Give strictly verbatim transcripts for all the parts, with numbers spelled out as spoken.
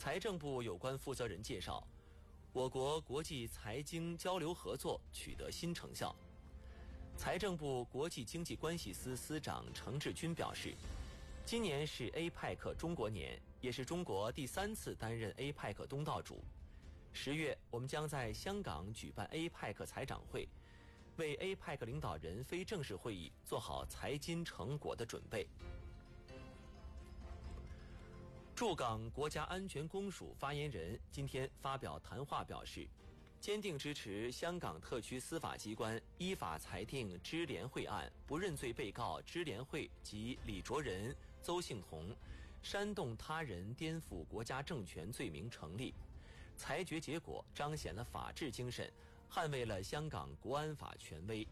财政部有关负责人介绍，我国国际财经交流合作取得新成效。财政部国际经济关系司司长程志军表示，今年是 A P E C 中国年，也是中国第三次担任 A P E C 东道主。十月，我们将在香港举办 A P E C 财长会，为 A P E C 领导人非正式会议做好财经成果的准备。驻港国家安全公署发言人今天发表谈话表示，坚定支持香港特区司法机关依法裁定支联会案不认罪被告支联会及李卓人、邹幸同煽动他人颠覆国家政权罪名成立，裁决结果彰显了法治精神，捍卫了香港国安法权威。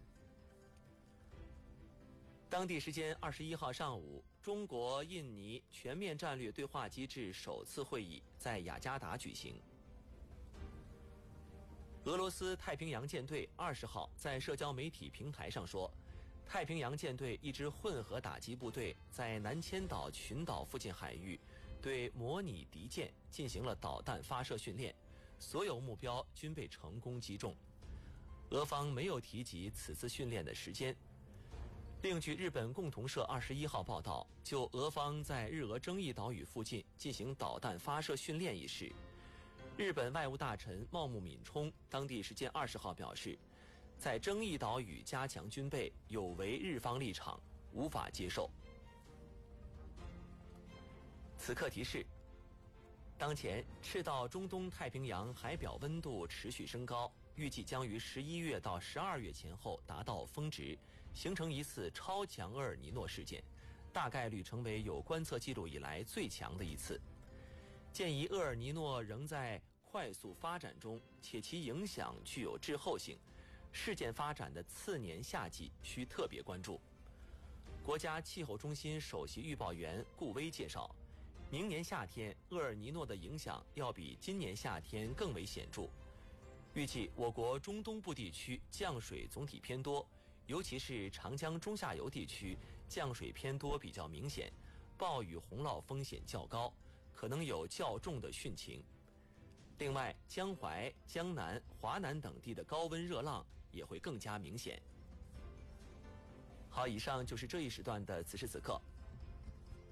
当地时间二十一号上午，中国印尼全面战略对话机制首次会议在雅加达举行。俄罗斯太平洋舰队二十号在社交媒体平台上说，太平洋舰队一支混合打击部队在南千岛群岛附近海域对模拟敌舰进行了导弹发射训练，所有目标均被成功击中。俄方没有提及此次训练的时间。另据日本共同社二十一号报道，就俄方在日俄争议岛屿附近进行导弹发射训练一事，日本外务大臣茂木敏充当地时间二十号表示，在争议岛屿加强军备有违日方立场，无法接受。此刻提示，当前赤道中东太平洋海表温度持续升高，预计将于十一月到十二月前后达到峰值，形成一次超强厄尔尼诺事件，大概率成为有观测记录以来最强的一次。鉴于厄尔尼诺仍在快速发展中，且其影响具有滞后性，事件发展的次年夏季需特别关注。国家气候中心首席预报员顾威介绍，明年夏天厄尔尼诺的影响要比今年夏天更为显著。预计我国中东部地区降水总体偏多，尤其是长江中下游地区降水偏多比较明显，暴雨洪涝风险较高，可能有较重的汛情。另外，江淮、江南、华南等地的高温热浪也会更加明显。好，以上就是这一时段的此时此刻。